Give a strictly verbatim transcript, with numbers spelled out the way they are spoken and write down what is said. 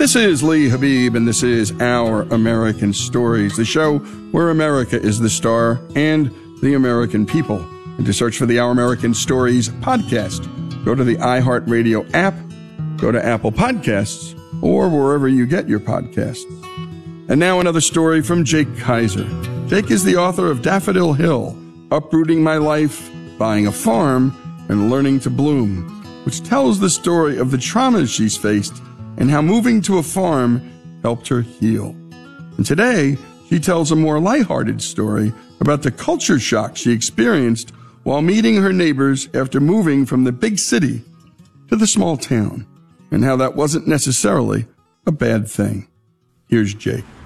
This is Lee Habib, and this is Our American Stories, the show where America is the star and the American people. And to search for the Our American Stories podcast, go to the iHeartRadio app, go to Apple Podcasts, or wherever you get your podcasts. And now another story from Jake Kaiser. Jake is the author of Daffodil Hill, Uprooting My Life, Buying a Farm, and Learning to Bloom, which tells the story of the traumas she's faced and how moving to a farm helped her heal. And today, she tells a more lighthearted story about the culture shock she experienced while meeting her neighbors after moving from the big city to the small town, and how that wasn't necessarily a bad thing. Here's Jake.